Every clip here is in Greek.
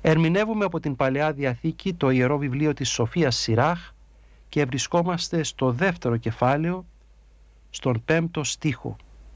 Ερμηνεύουμε από την Παλαιά Διαθήκη το Ιερό Βιβλίο της Σοφίας Σιράχ και βρισκόμαστε στο δεύτερο κεφάλαιο, στον 5ο στίχο.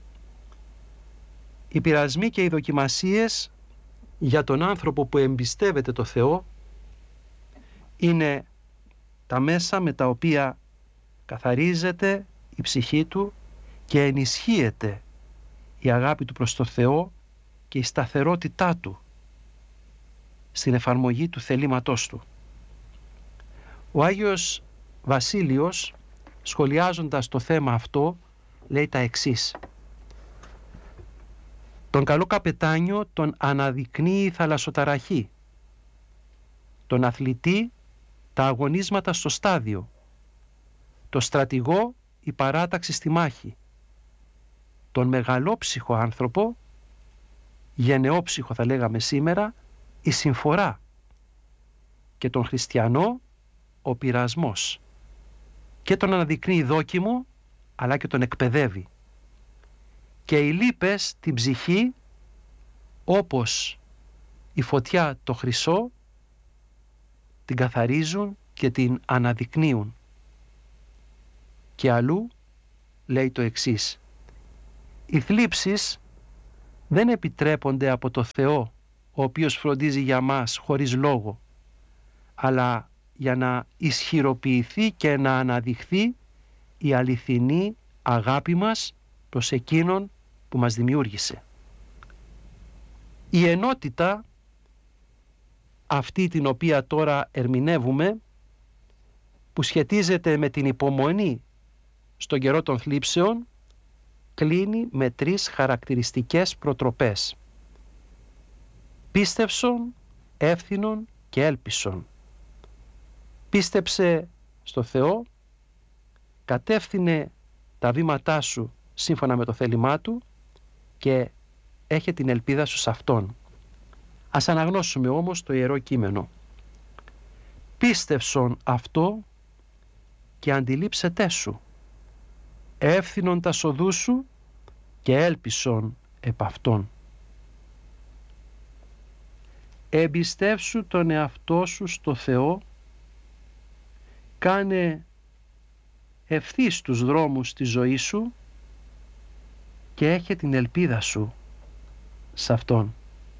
Οι πειρασμοί και οι δοκιμασίες για τον άνθρωπο που εμπιστεύεται το Θεό είναι τα μέσα με τα οποία καθαρίζεται η ψυχή του και ενισχύεται η αγάπη του προς το Θεό και η σταθερότητά του στην εφαρμογή του θελήματός του. Ο Άγιος Βασίλειος, σχολιάζοντας το θέμα αυτό, λέει τα εξής: «Τον καλό καπετάνιο τον αναδεικνύει η θαλασσοταραχή, τον αθλητή τα αγωνίσματα στο στάδιο, το στρατηγό η παράταξη στη μάχη, τον μεγαλόψυχο άνθρωπο, γενναιόψυχο θα λέγαμε σήμερα, η συμφορά, και τον χριστιανό ο πειρασμός, και τον αναδεικνύει δόκιμο αλλά και τον εκπαιδεύει, και οι λύπες την ψυχή όπως η φωτιά το χρυσό την καθαρίζουν και την αναδεικνύουν». Και αλλού λέει το εξής: «Οι θλίψεις δεν επιτρέπονται από το Θεό, ο οποίος φροντίζει για μας χωρίς λόγο, αλλά για να ισχυροποιηθεί και να αναδειχθεί η αληθινή αγάπη μας προς εκείνον που μας δημιούργησε». Η ενότητα αυτή την οποία τώρα ερμηνεύουμε, που σχετίζεται με την υπομονή στον καιρό των θλίψεων, κλείνει με 3 χαρακτηριστικές προτροπές: πίστευσον, εύθυνον και έλπισον. Πίστεψε στο Θεό, κατεύθυνε τα βήματά σου σύμφωνα με το θέλημά Του και έχε την ελπίδα σου σε Αυτόν. Ας αναγνώσουμε όμως το Ιερό Κείμενο. Πίστευσον αυτό και αντιλήψετέ σου, εύθυνον τα σοδού σου και έλπισον επ' Αυτόν. Εμπιστεύσου τον εαυτό σου στο Θεό, κάνε ευθύς τους δρόμους της ζωής σου και έχε την ελπίδα σου σε Αυτόν.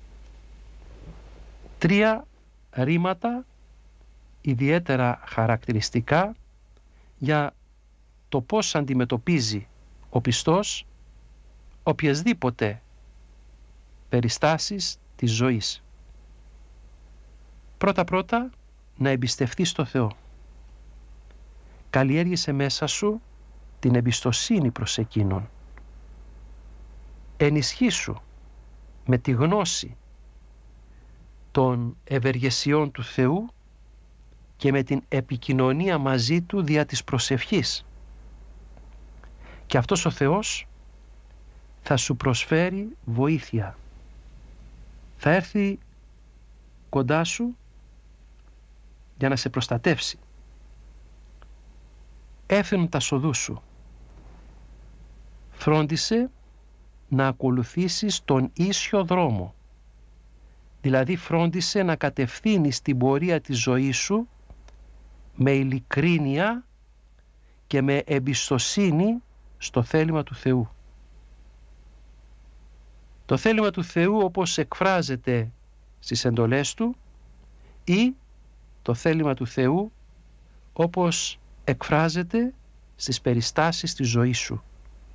3 ρήματα ιδιαίτερα χαρακτηριστικά για το πώς αντιμετωπίζει ο πιστός οποιασδήποτε περιστάσεις της ζωής. Πρώτα-πρώτα, να εμπιστευτείς στο Θεό. Καλλιέργησε μέσα σου την εμπιστοσύνη προς Εκείνον. Ενισχύσου με τη γνώση των ευεργεσιών του Θεού και με την επικοινωνία μαζί Του δια της προσευχής. Και αυτός ο Θεός θα σου προσφέρει βοήθεια. Θα έρθει κοντά σου για να σε προστατεύσει. Έφερνουν τα σοδού σου. Φρόντισε να ακολουθήσεις τον ίσιο δρόμο. Δηλαδή φρόντισε να κατευθύνεις την πορεία της ζωής σου με ειλικρίνεια και με εμπιστοσύνη στο θέλημα του Θεού. Το θέλημα του Θεού όπως εκφράζεται στις εντολές Του ή το θέλημα του Θεού όπως εκφράζεται στις περιστάσεις της ζωής σου.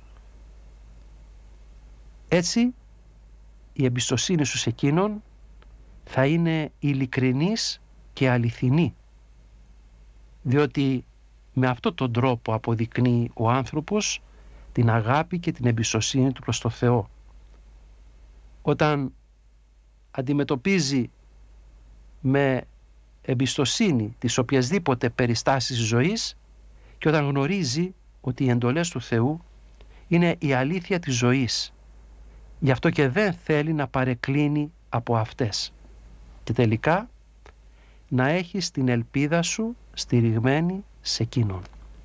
Έτσι η εμπιστοσύνη σου σε Εκείνον θα είναι ειλικρινής και αληθινή, διότι με αυτόν τον τρόπο αποδεικνύει ο άνθρωπος την αγάπη και την εμπιστοσύνη του προς το Θεό. Όταν αντιμετωπίζει με εμπιστοσύνη τις οποιασδήποτε περιστάσεις της ζωής και όταν γνωρίζει ότι οι εντολές του Θεού είναι η αλήθεια της ζωής, γι' αυτό και δεν θέλει να παρεκκλίνει από αυτές. Και τελικά να έχεις την ελπίδα σου στηριγμένη σε Εκείνον.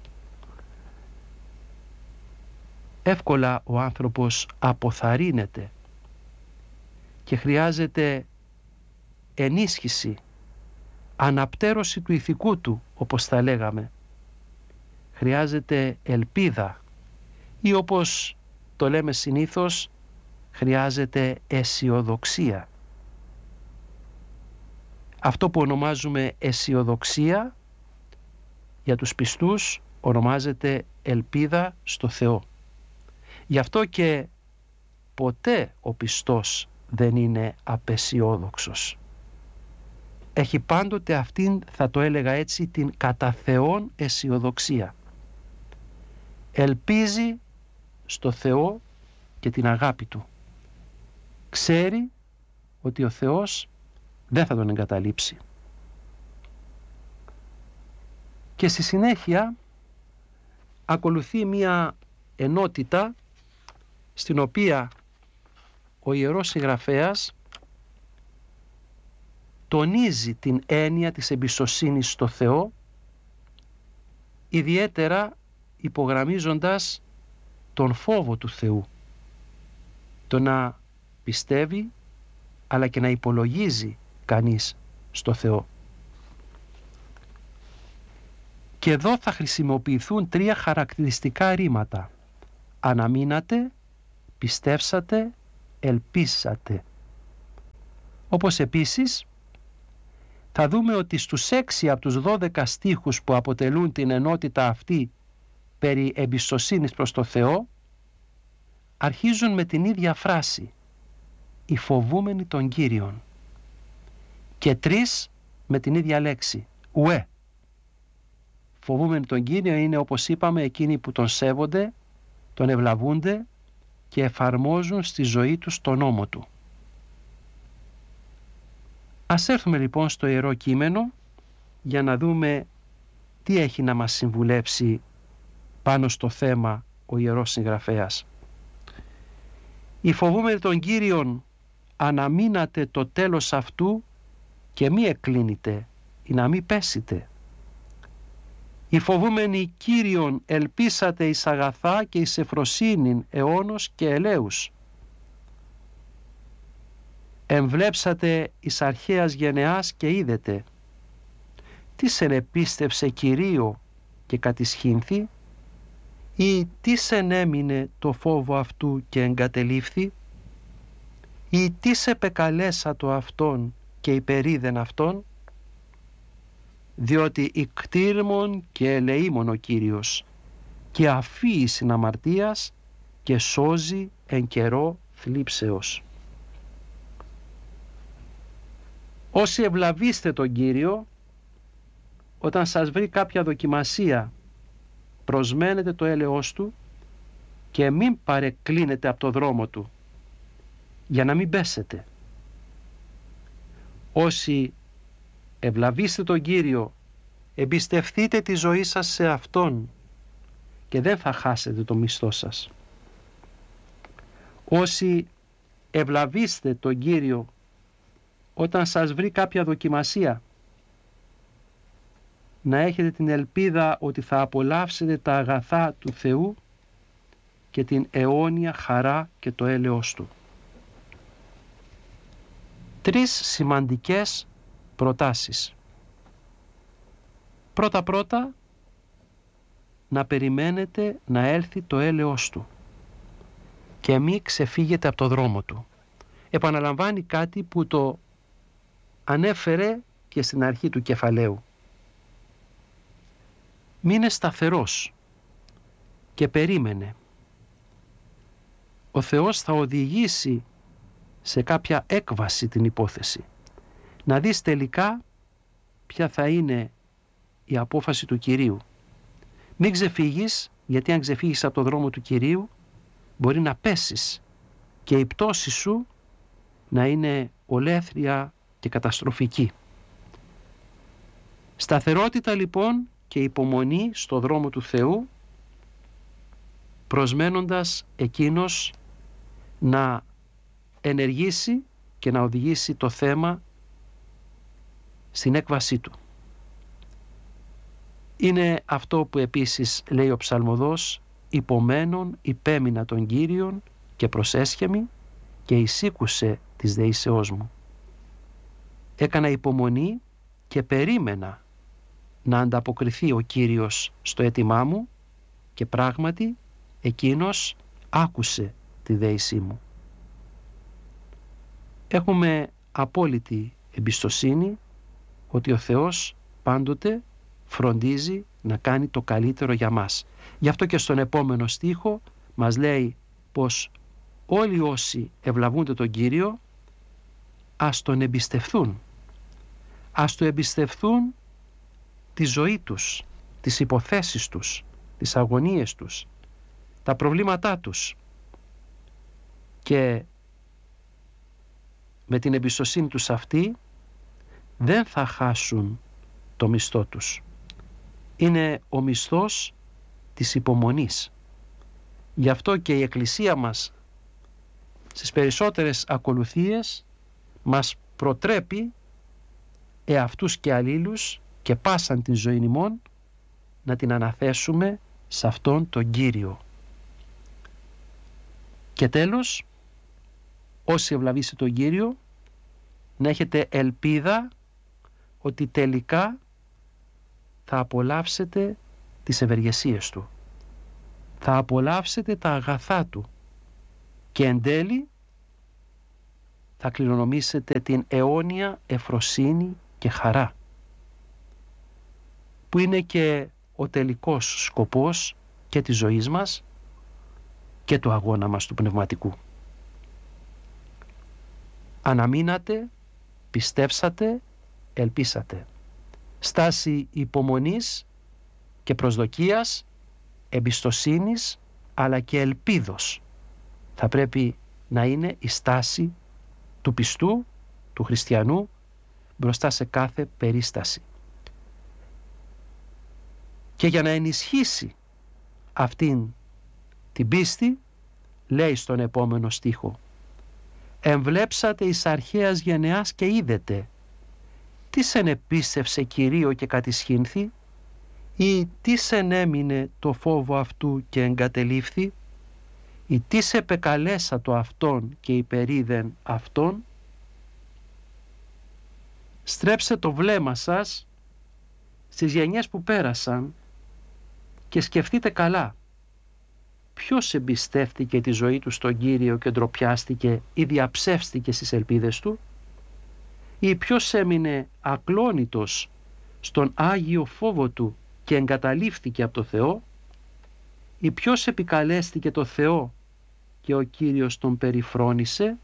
Εύκολα ο άνθρωπος αποθαρρύνεται και χρειάζεται ενίσχυση, αναπτέρωση του ηθικού του, όπως θα λέγαμε. Χρειάζεται ελπίδα ή, όπως το λέμε συνήθως, χρειάζεται αισιοδοξία. Αυτό που ονομάζουμε αισιοδοξία για τους πιστούς ονομάζεται ελπίδα στο Θεό. Γι' αυτό και ποτέ ο πιστός δεν είναι απαισιόδοξος. Έχει πάντοτε αυτήν, θα το έλεγα έτσι, την κατά Θεόν αισιοδοξία. Ελπίζει στο Θεό και την αγάπη Του. Ξέρει ότι ο Θεός δεν θα τον εγκαταλείψει. Και στη συνέχεια ακολουθεί μία ενότητα στην οποία ο Ιερός Συγγραφέας τονίζει την έννοια της εμπιστοσύνης στο Θεό, ιδιαίτερα υπογραμμίζοντας τον φόβο του Θεού, το να πιστεύει αλλά και να υπολογίζει κανείς στο Θεό. Και εδώ θα χρησιμοποιηθούν 3 χαρακτηριστικά ρήματα: αναμείνατε, πιστεύσατε, ελπίσατε. Όπως επίσης θα δούμε ότι στους 6 από τους 12 στίχους που αποτελούν την ενότητα αυτή περί εμπιστοσύνης προς το Θεό αρχίζουν με την ίδια φράση: οι φοβούμενοι τον Κύριον, και 3 με την ίδια λέξη, ουε. Φοβούμενοι τον Κύριο είναι, όπως είπαμε, εκείνοι που τον σέβονται, τον ευλαβούνται και εφαρμόζουν στη ζωή τους τον νόμο του. Ας έρθουμε λοιπόν στο Ιερό Κείμενο για να δούμε τι έχει να μας συμβουλεύσει πάνω στο θέμα ο Ιερός Συγγραφέας. «Οι φοβούμενοι τον Κύριον αναμείνατε το τέλος αυτού και μη εκκλίνετε ή να μη πέσετε. Οι φοβούμενοι Κύριον ελπίσατε εις αγαθά και εις ευφροσύνην αιώνος και ελέους. Εμβλέψατε εις αρχαίας γενεάς και είδετε. Τι σεν επίστευσε Κυρίω και κατησχύνθη, ή τι σεν έμεινε το φόβο αυτού και εγκατελείφθη, ή τι σε πεκαλέσατο αυτόν και υπερίδεν αυτόν, διότι ικτήρμον και ελεήμον ο Κύριος και αφίει συναμαρτίας και σώζει εν καιρό θλίψεως». Όσοι ευλαβείστε τον Κύριο, όταν σας βρει κάποια δοκιμασία, προσμένετε το έλεος Του και μην παρεκκλίνετε από το δρόμο Του, για να μην πέσετε. Όσοι ευλαβείστε τον Κύριο, εμπιστευτείτε τη ζωή σας σε Αυτόν και δεν θα χάσετε το μισθό σας. Όσοι ευλαβείστε τον Κύριο, όταν σας βρει κάποια δοκιμασία, να έχετε την ελπίδα ότι θα απολαύσετε τα αγαθά του Θεού και την αιώνια χαρά και το έλεος Του. 3 σημαντικές προτάσεις. Πρώτα-πρώτα, να περιμένετε να έλθει το έλεος Του και μη ξεφύγετε από το δρόμο Του. Επαναλαμβάνει κάτι που το ανέφερε και στην αρχή του κεφαλαίου. Μείνε σταθερός και περίμενε. Ο Θεός θα οδηγήσει σε κάποια έκβαση την υπόθεση. Να δεις τελικά ποια θα είναι η απόφαση του Κυρίου. Μην ξεφύγεις, γιατί αν ξεφύγεις από το δρόμο του Κυρίου μπορεί να πέσεις και η πτώση σου να είναι ολέθρια και καταστροφική. Σταθερότητα λοιπόν και υπομονή στο δρόμο του Θεού, προσμένοντας Εκείνος να ενεργήσει και να οδηγήσει το θέμα στην έκβασή Του. Είναι αυτό που επίσης λέει ο ψαλμοδός: «Υπομένων υπέμεινα τον Κύριον και προσέσχεμη και εισήκουσε της δεήσεώς μου». έκανα υπομονή και περίμενα να ανταποκριθεί ο Κύριος στο αίτημά μου και πράγματι εκείνος άκουσε τη δέησή μου. Έχουμε απόλυτη εμπιστοσύνη ότι ο Θεός πάντοτε φροντίζει να κάνει το καλύτερο για μας. Γι' αυτό και στον επόμενο στίχο μας λέει πως όλοι όσοι ευλαβούνται τον Κύριο ας τον εμπιστευθούν. Ας το εμπιστευθούν τη ζωή τους, τις υποθέσεις τους, τις αγωνίες τους, τα προβλήματά τους, και με την εμπιστοσύνη τους αυτή δεν θα χάσουν το μισθό τους. Είναι ο μισθός της υπομονής. Γι' αυτό και η Εκκλησία μας στις περισσότερες ακολουθίες μας προτρέπει εαυτούς και αλλήλους και πάσαν την ζωή ημών να την αναθέσουμε σε Αυτόν τον Κύριο. Και τέλος, όσοι ευλαβήσει τον Κύριο, να έχετε ελπίδα ότι τελικά θα απολαύσετε τις ευεργεσίες Του, θα απολαύσετε τα αγαθά Του και εν τέλει θα κληρονομήσετε την αιώνια ευφροσύνη και χαρά, που είναι και ο τελικός σκοπός και της ζωής μας και του αγώνα μας του πνευματικού. Αναμείνατε, πιστέψατε, ελπίσατε. Στάση υπομονής και προσδοκίας, εμπιστοσύνης αλλά και ελπίδος θα πρέπει να είναι η στάση του πιστού, του χριστιανού μπροστά σε κάθε περίσταση. Και για να ενισχύσει αυτήν την πίστη λέει στον επόμενο στίχο: «Εμβλέψατε εις αρχαίας γενεάς και είδετε, τι σεν επίστευσε Κυρίω και κατησχύνθη, ή τι σεν έμεινε το φόβο αυτού και εγκατελείφθη, ή τι σε επεκαλέσα το αυτόν και υπερίδεν αυτόν». Στρέψτε το βλέμμα σας στις γενιές που πέρασαν και σκεφτείτε καλά ποιος εμπιστεύτηκε τη ζωή του στον Κύριο και ντροπιάστηκε ή διαψεύστηκε στις ελπίδες του, ή ποιος έμεινε ακλόνητος στον Άγιο φόβο του και εγκαταλείφθηκε από το Θεό, ή ποιος επικαλέστηκε το Θεό και ο Κύριος τον περιφρόνησε.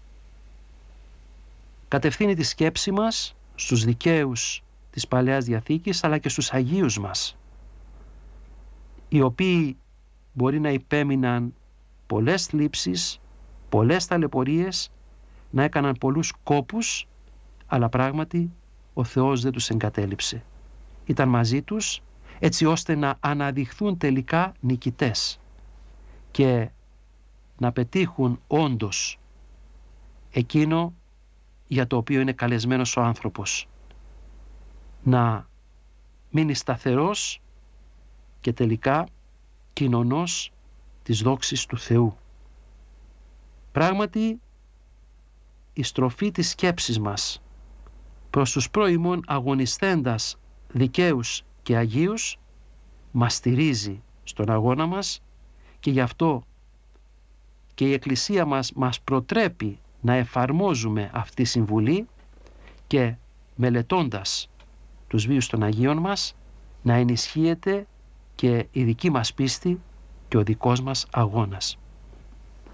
Κατευθύνει τη σκέψη μας στους δικαίους της Παλαιάς Διαθήκης αλλά και στους Αγίους μας, οι οποίοι μπορεί να υπέμειναν πολλές θλίψεις, πολλές ταλαιπωρίες, να έκαναν πολλούς κόπους, αλλά πράγματι ο Θεός δεν τους εγκατέλειψε. Ήταν μαζί τους έτσι ώστε να αναδειχθούν τελικά νικητές και να πετύχουν όντως εκείνο για το οποίο είναι καλεσμένος ο άνθρωπος, να μείνει σταθερός και τελικά κοινωνός της δόξης του Θεού. Πράγματι, η στροφή της σκέψης μας προς τους προημών αγωνιστέντας δικαίους και αγίους μας στηρίζει στον αγώνα μας και γι' αυτό και η Εκκλησία μας προτρέπει να εφαρμόζουμε αυτή τη συμβουλή και μελετώντας τους βίους των Αγίων μας να ενισχύεται και η δική μας πίστη και ο δικός μας αγώνας.